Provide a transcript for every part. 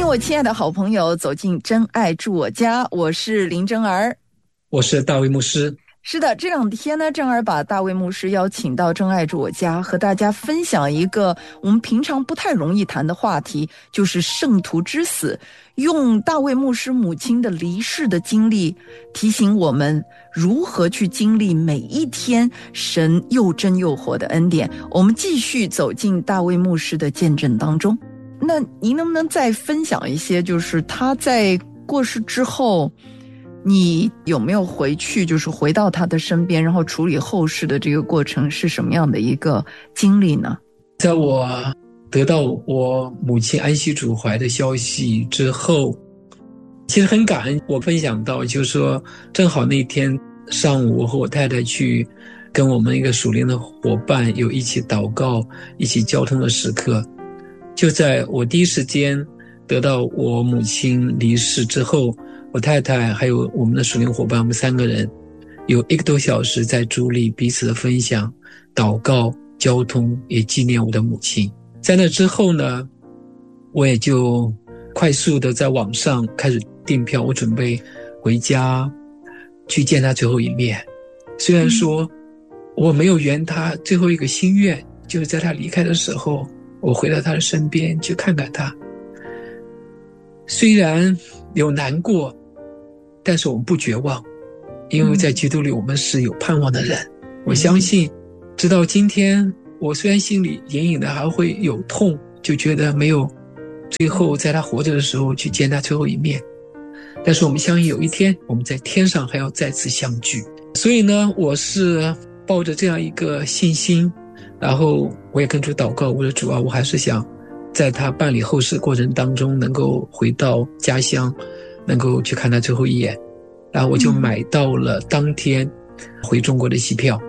我亲爱的好朋友走进真爱住我家，我是林真儿， 我是大卫牧师。 是的，这两天呢，真儿把大卫牧师邀请到真爱住我家，和大家分享一个我们平常不太容易谈的话题，就是圣徒之死，用大卫牧师母亲的离世的经历，提醒我们如何去经历每一天神又真又活的恩典。我们继续走进大卫牧师的见证当中。那您能不能再分享一些，就是他在过世之后，你有没有回去，就是回到他的身边，然后处理后事的这个过程是什么样的一个经历呢？ 在我得到我母亲安息主怀的消息之后，其实很感恩。我分享到就是说，正好那天上午我和我太太去跟我们一个属灵的伙伴有一起祷告，一起交通的时刻。就在我第一时间得到我母亲离世之后，我太太还有我们的属灵伙伴，我们3个人有1个多小时在主里彼此的分享、祷告、交通，也纪念我的母亲。在那之后呢，我也就快速的在网上开始订票，我准备回家去见她最后一面。虽然说我没有圆她最后一个心愿，就是在她离开的时候，我回到她的身边去看看她。虽然有难过，但是我们不绝望，因为在基督里我们是有盼望的人。我相信直到今天，我虽然心里隐隐的还会有痛，就觉得没有最后在他活着的时候去见他最后一面，但是我们相信有一天我们在天上还要再次相聚。所以呢，我是抱着这样一个信心，然后我也跟主祷告，我说主啊，我还是想在他办理后事过程当中能够回到家乡，能够去看他最后一眼。然后我就买到了当天回中国的机票。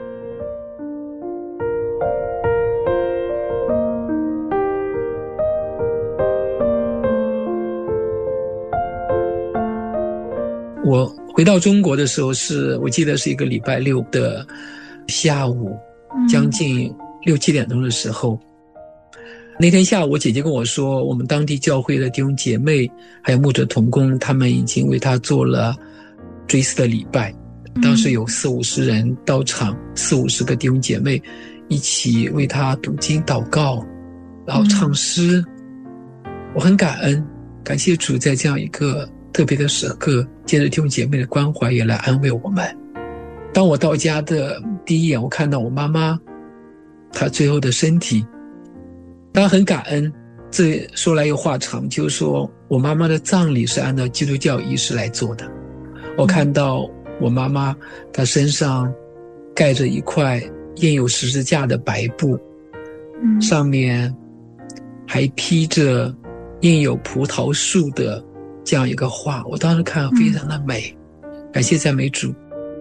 我回到中国的时候我记得是一个礼拜六的下午，将近6、7点钟的时候。那天下午我姐姐跟我说，我们当地教会的弟兄姐妹还有牧者同工，他们已经为他做了追思的礼拜。当时有40-50人到场，40-50个弟兄姐妹一起为他读经祷告，然后唱诗。我很感恩，感谢主在这样一个特别的时刻，借着弟兄姐妹的关怀也来安慰我们。当我到家的第一眼，我看到我妈妈她最后的身体，当然很感恩。这说来又话长，就是说我妈妈的葬礼是按照基督教仪式来做的。我看到我妈妈她身上盖着一块印有十字架的白布，上面还披着印有葡萄树的这样一个画，我当时看非常的美。感谢赞美主。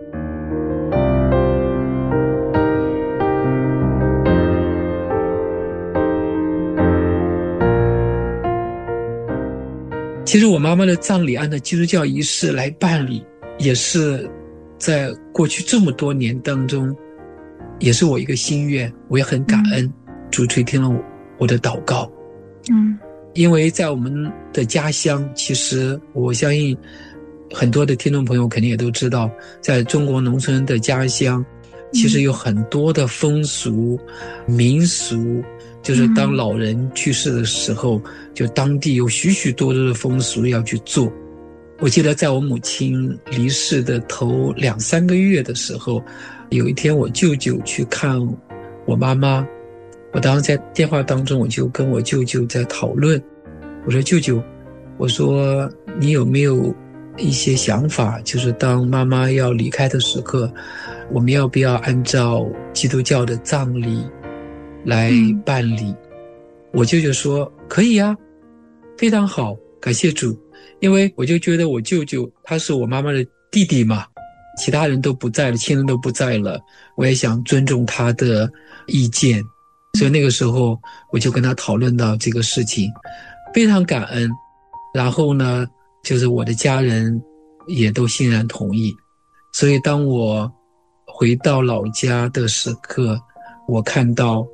其实我妈妈的葬礼按照基督教仪式来办理，也是在过去这么多年当中，也是我一个心愿。我也很感恩主垂听了我的祷告。因为在我们的家乡，其实我相信很多的听众朋友肯定也都知道，在中国农村的家乡，其实有很多的风俗民俗，就是当老人去世的时候，就当地有许许多多的风俗要去做。我记得在我母亲离世的头2、3个月的时候，有一天我舅舅去看我妈妈，我当时在电话当中我就跟我舅舅在讨论，我说舅舅，我说你有没有一些想法，就是当妈妈要离开的时刻，我们要不要按照基督教的葬礼来办理？我舅舅说可以啊，非常好，感谢主。因为我就觉得我舅舅他是我妈妈的弟弟嘛，其他人都不在了，亲人都不在了，我也想尊重他的意见，所以那个时候我就跟他讨论到这个事情，非常感恩。然后呢，就是我的家人也都欣然同意。所以当我回到老家的时刻，我看到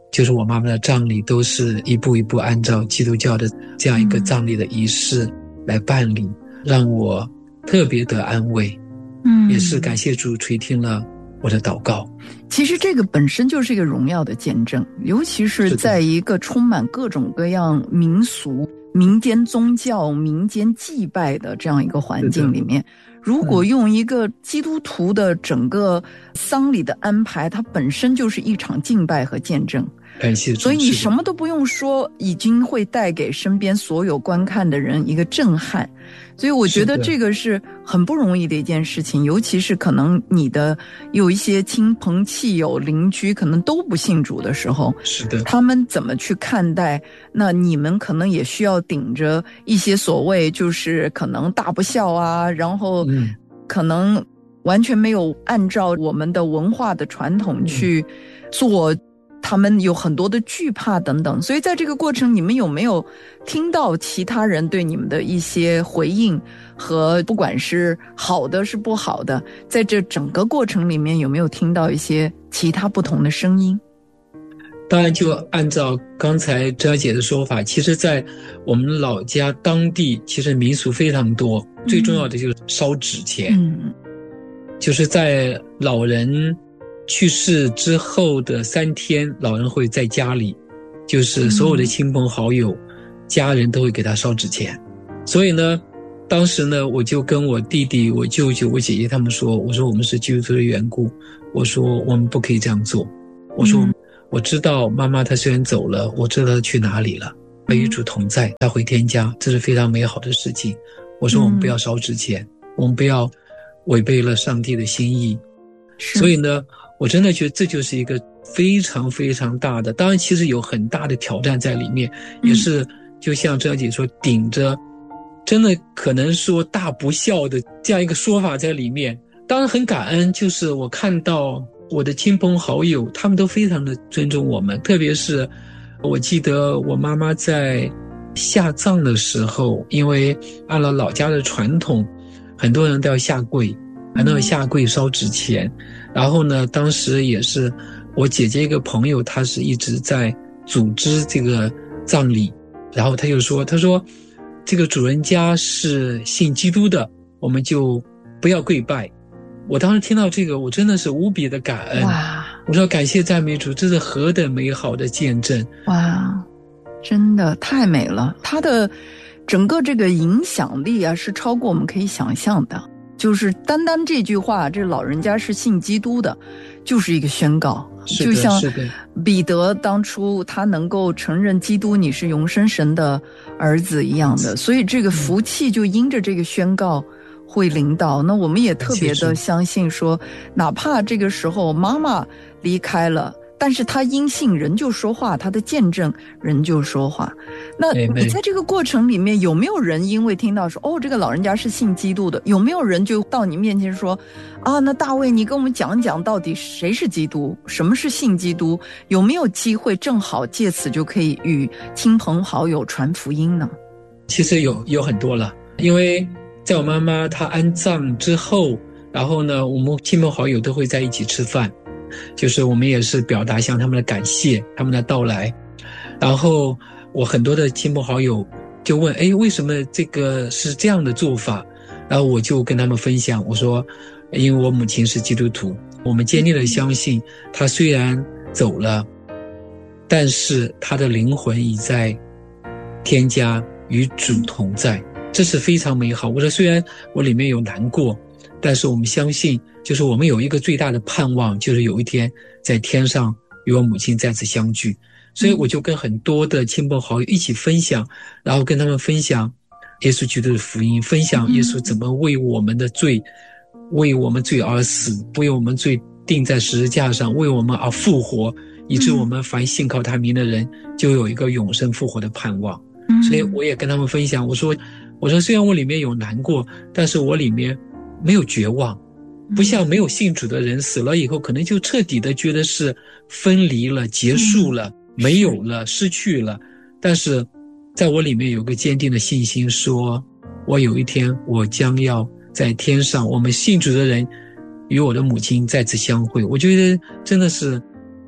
就是我妈妈的葬礼都是一步一步按照基督教的这样一个葬礼的仪式来办理，让我特别的安慰。也是感谢主垂听了我的祷告。 其实这个本身就是一个荣耀的见证，尤其是在一个充满各种各样民俗、民间宗教、民间祭拜的这样一个环境里面，如果用一个基督徒的整个丧礼的安排，它本身就是一场敬拜和见证。 感谢主。 所以你什么都不用说，已经会带给身边所有观看的人一个震撼。所以我觉得这个是很不容易的一件事情，尤其是可能你的有一些亲朋戚友邻居可能都不信主的时候， 是的， 他们怎么去看待？那你们可能也需要顶着一些所谓就是可能大不孝啊，然后可能完全没有按照我们的文化的传统去做，他们有很多的惧怕等等。所以在这个过程，你们有没有听到其他人对你们的一些回应，和不管是好的是不好的，在这整个过程里面有没有听到一些其他不同的声音？ 当然就按照刚才张姐的说法，其实在我们老家当地其实民俗非常多，最重要的就是烧纸钱。就是在老人去世之后的3天，老人会在家里，就是所有的亲朋好友、家人都会给他烧纸钱。所以呢，当时呢，我就跟我弟弟、我舅舅、我姐姐他们说，我说我们是基督徒的缘故，我说我们不可以这样做。我说我知道妈妈她虽然走了，我知道她去哪里了，与主同在，她回天家，这是非常美好的事情。我说我们不要烧纸钱，我们不要违背了上帝的心意。所以呢，我真的觉得这就是一个非常非常大的，当然其实有很大的挑战在里面，也是就像张姐说，顶着真的可能说大不孝的这样一个说法在里面。当然很感恩，就是我看到我的亲朋好友他们都非常的尊重我们，特别是我记得我妈妈在下葬的时候，因为按照老家的传统，很多人都要下跪，很多人下跪烧纸钱。然后呢，当时也是我姐姐一个朋友，她是一直在组织这个葬礼，然后她就说，她说这个主人家是信基督的，我们就不要跪拜。我当时听到这个，我真的是无比的感恩。哇！我说感谢赞美主，这是何等美好的见证！哇， 真的太美了！它的整个这个影响力啊，是超过我们可以想象的。就是单单这句话，这老人家是信基督的，就是一个宣告。就像彼得当初他能够承认基督你是永生神的儿子一样的，所以这个福气就因着这个宣告会临到。那我们也特别的相信说，哪怕这个时候妈妈离开了，但是他因信仍旧说话，他的见证仍旧说话。那你在这个过程里面，有没有人因为听到说，哦，这个老人家是信基督的，有没有人就到你面前说，啊，那大卫你跟我们讲讲到底谁是基督，什么是信基督？有没有机会正好借此就可以与亲朋好友传福音呢？ 其实有很多了，因为在我妈妈她安葬之后，然后呢，我们亲朋好友都会在一起吃饭，就是我们也是表达向他们的感谢，他们的到来。然后我很多的亲朋好友就问，为什么这个是这样的做法？然后我就跟他们分享，我说因为我母亲是基督徒，我们坚定的相信她虽然走了，但是她的灵魂已在天家与主同在，这是非常美好。我说虽然我里面有难过，但是我们相信，就是我们有一个最大的盼望，就是有一天在天上与我母亲再次相聚。所以我就跟很多的亲朋好友一起分享，然后跟他们分享耶稣基督的福音，分享耶稣怎么为我们的罪，为我们罪而死，为我们罪钉在十字架上，为我们而复活，以致我们凡信靠他名的人就有一个永生复活的盼望。所以我也跟他们分享，我说虽然我里面有难过，但是我里面没有绝望，不像没有信主的人死了以后可能就彻底的觉得是分离了，结束了，没有了，失去了。但是在我里面有个坚定的信心，说我有一天我将要在天上，我们信主的人与我的母亲再次相会。我觉得真的是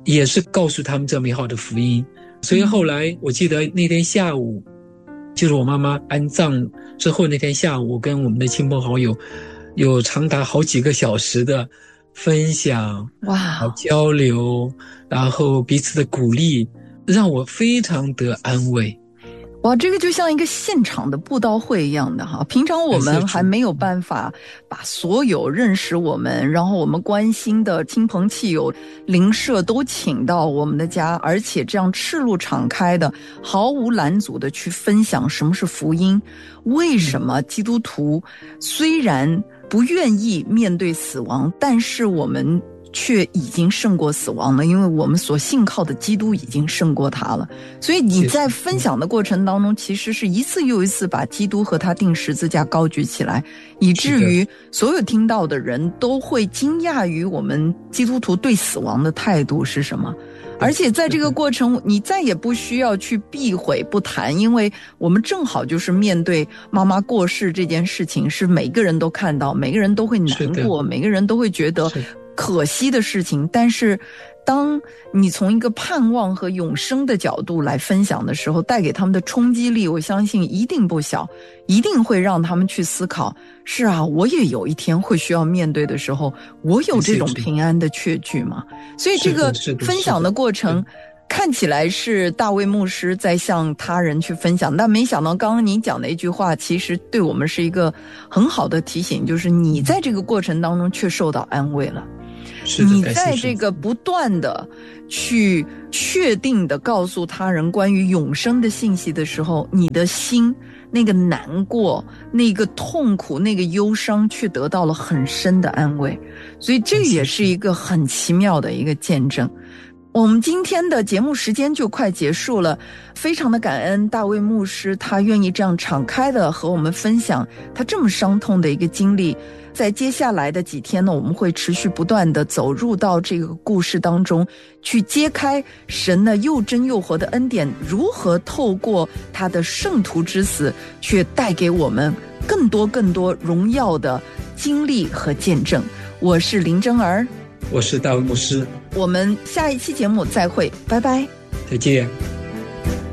也是告诉他们这美好的福音。所以后来我记得那天下午，就是我妈妈安葬之后那天下午，我跟我们的亲朋好友有长达好几个小时的分享， 哇， 交流，然后彼此的鼓励，让我非常得安慰。 哇，这个就像一个现场的布道会一样的哈。平常我们还没有办法把所有认识我们，然后我们关心的亲朋戚友、邻舍都请到我们的家，而且这样赤露敞开的、毫无拦阻的去分享什么是福音。为什么基督徒虽然不愿意面对死亡，但是我们却已经胜过死亡了，因为我们所信靠的基督已经胜过他了。所以你在分享的过程当中，其实是一次又一次把基督和他钉十字架高举起来，以至于所有听到的人都会惊讶于我们基督徒对死亡的态度是什么。而且在这个过程，你再也不需要去避讳不谈，因为我们正好就是面对妈妈过世这件事情，是每个人都看到，每个人都会难过，每个人都会觉得可惜的事情。但是当你从一个盼望和永生的角度来分享的时候，带给他们的冲击力，我相信一定不小，一定会让他们去思考，是啊，我也有一天会需要面对的时候，我有这种平安的确据吗？所以这个分享的过程看起来是大卫牧师在向他人去分享，但没想到刚刚您讲的一句话，其实对我们是一个很好的提醒，就是你在这个过程当中却受到安慰了。你在这个不断的去确定的告诉他人关于永生的信息的时候，你的心那个难过、那个痛苦、那个忧伤却得到了很深的安慰。所以这也是一个很奇妙的一个见证。我们今天的节目时间就快结束了，非常的感恩大卫牧师，他愿意这样敞开的和我们分享他这么伤痛的一个经历。在接下来的几天呢，我们会持续不断的走入到这个故事当中，去揭开神的又真又活的恩典如何透过他的圣徒之死，却带给我们更多更多荣耀的经历和见证。我是林真儿， 我是大卫牧师， 我们下一期节目再会，拜拜， 再见。